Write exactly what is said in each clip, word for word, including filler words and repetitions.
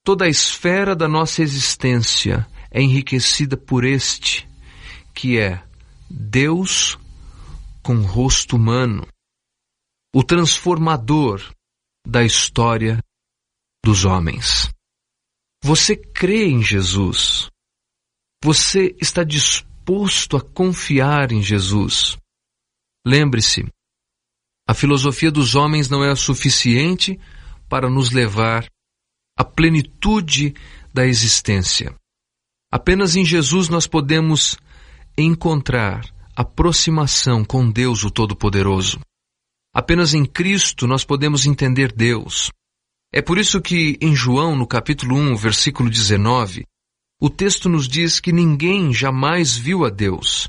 Toda a esfera da nossa existência é enriquecida por este, que é Deus com rosto humano, o transformador da história dos homens. Você crê em Jesus? Você está disposto a confiar em Jesus? Lembre-se, a filosofia dos homens não é suficiente para nos levar à plenitude da existência. Apenas em Jesus nós podemos encontrar aproximação com Deus, o Todo-Poderoso. Apenas em Cristo nós podemos entender Deus. É por isso que em João, no capítulo um, versículo dezenove, o texto nos diz que ninguém jamais viu a Deus.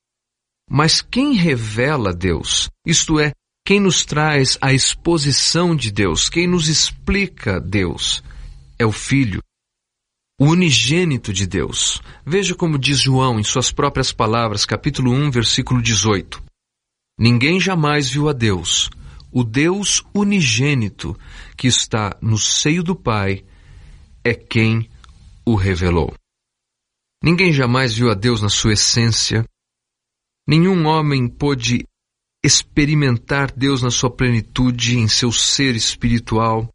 Mas quem revela Deus, isto é, quem nos traz a exposição de Deus, quem nos explica Deus, é o Filho, o unigênito de Deus. Veja como diz João em suas próprias palavras, capítulo um, versículo dezoito. Ninguém jamais viu a Deus. O Deus unigênito que está no seio do Pai é quem o revelou. Ninguém jamais viu a Deus na sua essência. Nenhum homem pôde experimentar Deus na sua plenitude, em seu ser espiritual.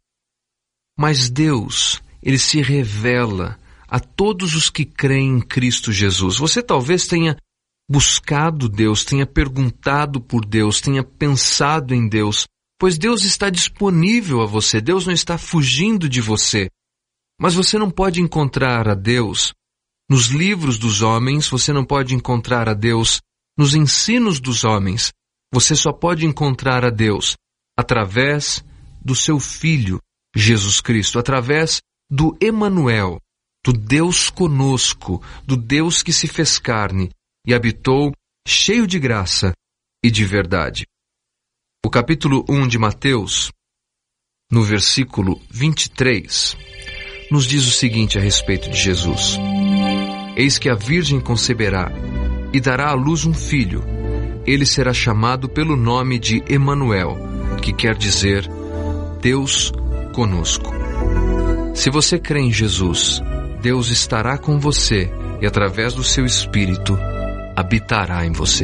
Mas Deus, Ele se revela a todos os que creem em Cristo Jesus. Você talvez tenha buscado Deus, tenha perguntado por Deus, tenha pensado em Deus, pois Deus está disponível a você, Deus não está fugindo de você. Mas você não pode encontrar a Deus nos livros dos homens, você não pode encontrar a Deus nos ensinos dos homens, você só pode encontrar a Deus através do seu Filho, Jesus Cristo, através do Emanuel, do Deus conosco, do Deus que se fez carne e habitou cheio de graça e de verdade. O capítulo um de Mateus, no versículo vinte e três, nos diz o seguinte a respeito de Jesus. Eis que a Virgem conceberá e dará à luz um filho. Ele será chamado pelo nome de Emanuel, que quer dizer Deus conosco. Se você crê em Jesus, Deus estará com você e através do seu Espírito habitará em você.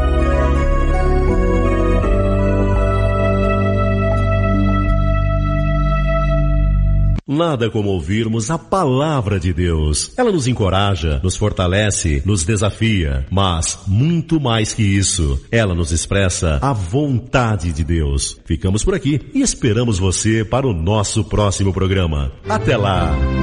Nada como ouvirmos a palavra de Deus. Ela nos encoraja, nos fortalece, nos desafia, mas muito mais que isso, ela nos expressa a vontade de Deus. Ficamos por aqui e esperamos você para o nosso próximo programa. Até lá!